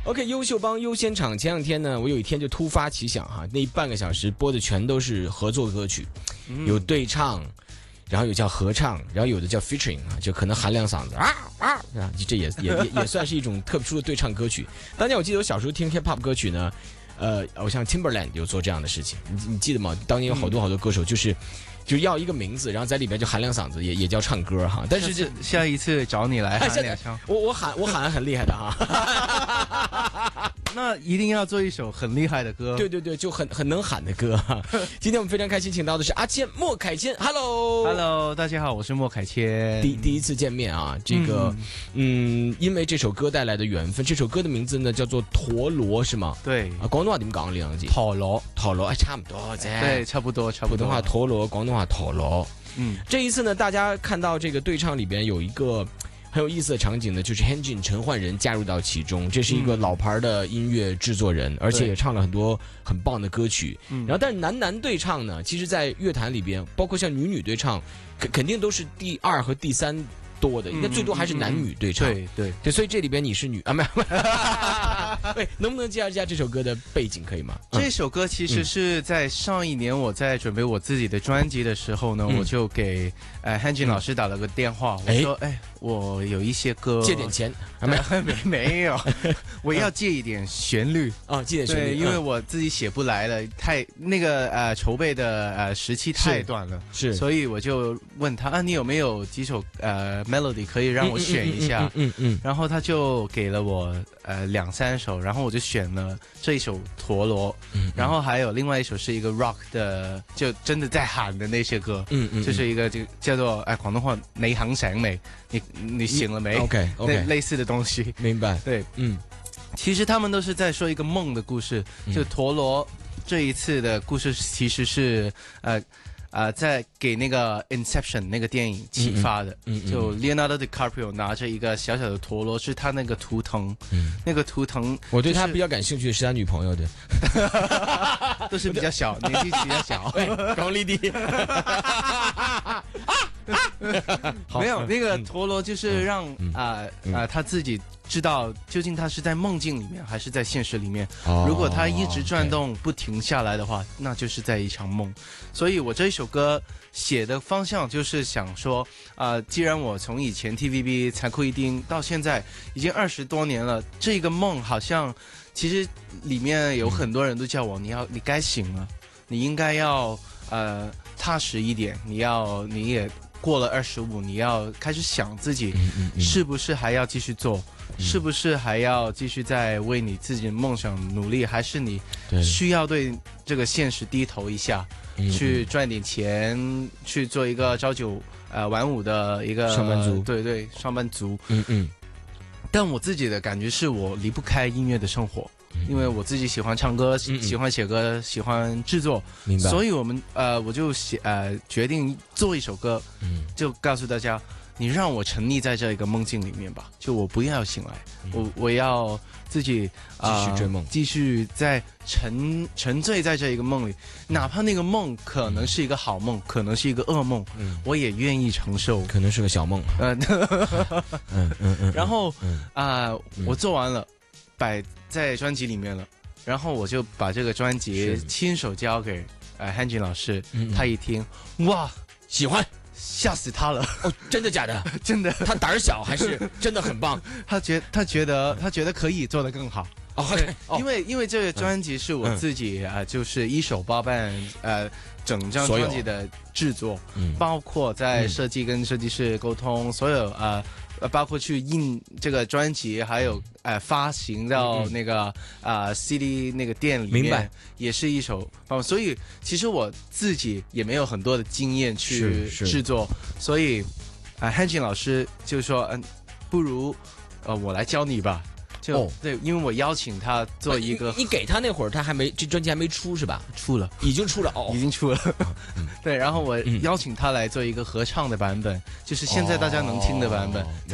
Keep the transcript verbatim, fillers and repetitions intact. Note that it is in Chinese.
OK， 优秀帮优先场前两天呢，我有一天就突发奇想哈，那半个小时播的全都是合作歌曲，嗯、有对唱，然后有叫合唱，然后有的叫 featuring 啊，就可能喊两嗓子啊啊啊，这也也也也算是一种特殊的对唱歌曲。当年我记得我小时候听 hip hop 歌曲呢，呃，偶像 Timberland 有做这样的事情，你你记得吗？当年有好多好多歌手就是。嗯就要一个名字，然后在里边就喊两嗓子，也也叫唱歌哈。但是这下一次找你来喊两唱， 我我喊我喊很厉害的哈。那一定要做一首很厉害的歌。 对对对，就很很能喊的歌哈。今天我们非常开心，请到的是阿谦莫凯谦 ，Hello Hello， 大家好，我是莫凯谦。 第第一次见面啊，这个嗯, 嗯，因为这首歌带来的缘分，这首歌的名字呢叫做《陀螺》是吗？ 对啊，广东话点講呢兩字？ 陀螺， 陀螺，哎，差唔多啫。 对，差不多，差不多。 普通话陀螺，广东话陀螺。 嗯， 这一次呢，大家看到这个对唱里边有一个很有意思的场景呢，就是 Hanjin 陈奂仁加入到其中，这是一个老牌的音乐制作人，嗯、而且也唱了很多很棒的歌曲。嗯，然后但是男男对唱呢，其实在乐坛里边，包括像女女对唱，肯肯定都是第二和第三多的，应该最多还是男女对唱。 嗯、对对对，所以这里边你是女啊，没有。喂，能不能介绍一下这首歌的背景，可以吗？ 这首歌其实是在上一年我在准备我自己的专辑的时候呢，嗯、我就给呃 Hanjin 老师打了个电话，嗯、我说，哎，我有一些歌借点钱， 啊、没没没有，我要借一点旋律啊，借点旋律， 对，因为我自己写不来了，太那个呃筹备的呃时期太短了， 是， 所以我就问他啊，你有没有几首呃 melody 可以让我选一下？ 嗯嗯, 嗯, 嗯, 嗯， 然后他就给了我呃两三首，然后我就选了这一首陀螺，嗯，然后还有另外一首是一个 rock 的，就真的在喊的那些歌，嗯嗯，就是一个这个叫做哎广东话你肯醒未？你你醒了没 ？OK OK， 类似的东西， 明白？ 对， 嗯， 其实他们都是在说一个梦的故事，就陀螺这一次的故事其实是呃。呃，在给那个 Inception 那个电影启发的，嗯嗯、就 Leonardo DiCaprio 拿着一个小小的陀螺，是他那个图腾，嗯、那个图腾、就是， 我对他比较感兴趣的是他女朋友的， 都是比较小，年纪比较小， 高丽的。 没有那个陀螺，就是让啊啊他自己知道究竟他是在梦境里面还是在现实里面。哦、如果他一直转动不停下来的话，那就是在一场梦。所以我这一首歌写的方向就是想说，啊、呃，既然我从以前 T V B 残酷一丁到现在已经二十多年了，这个梦好像其实里面有很多人都叫我，你要你该醒了，你应该要呃踏实一点，你要你也。过了二十五，你要开始想自己是不是还要继续做，嗯、是不是还要继续在为你自己的梦想努力，还是你需要对这个现实低头一下，嗯、去赚点钱，去做一个朝九呃晚五的一个上班族， 对对，上班族。 嗯嗯。 但我自己的感觉是我离不开音乐的生活。因为我自己喜欢唱歌，嗯、喜欢写歌，喜欢制作， 明白。 所以我们呃，我就写呃决定做一首歌，嗯，就告诉大家，你让我沉溺在这一个梦境里面吧，就我不要醒来，嗯、我我要自己、 呃、继续追梦， 继续在沉沉醉在这一个梦里，哪怕那个梦可能是一个好梦，嗯、可能是一个噩梦，嗯，我也愿意承受， 可能是个小梦， 嗯嗯嗯嗯，然后啊、呃嗯， 我做完了，摆在专辑里面了，然后我就把这个专辑亲手交给呃 Hanjin 老师，嗯嗯他一听，哇， 喜欢， 吓死他了！ 哦，真的假的？ 真的， 他胆儿小还是真的很棒？ 他觉他觉得他觉得可以做得更好。 哦，对， 因为因为这个专辑是我自己啊、嗯呃，就是一手包办呃整张专辑的制作，嗯、包括在设计跟设计师沟通，嗯、所有啊。呃呃，包括去印这个专辑，还有呃发行到那个啊、呃、C D 那个店里面， 明白， 也是一手包。所以其实我自己也没有很多的经验去制作，所以啊、呃、Hanjin 老师就说，嗯、呃，不如呃我来教你吧。就、哦、对，因为我邀请他做一个， 你, 你给他那会儿，他还没这专辑还没出是吧？ 出了， 已经出了哦， 已经出了。对，然后我邀请他来做一个合唱的版本，嗯、就是现在大家能听的版本。哦